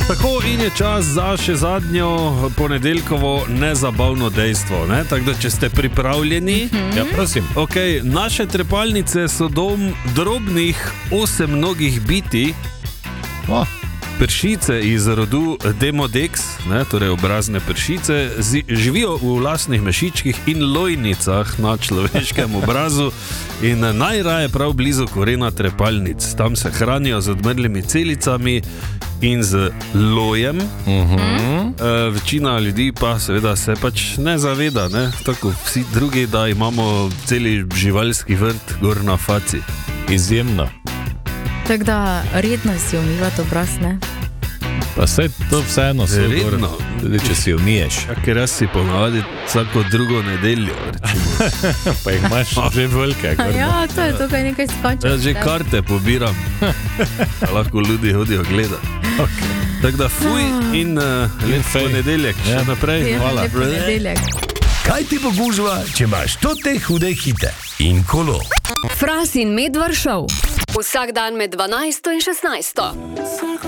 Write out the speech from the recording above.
Tako in je čas za še zadnjo ponedeljkovo nezabavno dejstvo. Ne? Tako da, če ste pripravljeni, Ja, prosim. Okay, naše trepalnice so dom drobnih osemnogih bitij, pršice iz rodu Demodex, ne, torej obrazne pršice, živijo v lastnih mešičkih in lojnicah na človeškem obrazu in najraje prav blizu korena trepalnic. Tam se hranijo z odmrlimi celicami in z lojem. Večina ljudi pa seveda se pač ne zaveda, ne? Tako vsi drugi, da imamo celi živalski vrt gor na faci. Izjemno. Tako da redno si umivati obraz, ne? Pa saj to vseeno se Redno. Tudi če si umiješ. Ja, ker jaz si ponavadi vsako drugo nedeljo, recimo. Pa jih imaš že velike. Ja, to je tukaj nekaj skočilo. Jaz že karte pobiram, da lahko ljudi hodijo gledati. Tako da fuj in lep ponedeljek še naprej. Hvala. Lep ponedeljek. Kaj ti bo gužva, če imaš tote hude hite in kolo? Fras in Medvard Show. Vsak dan med 12 in 16.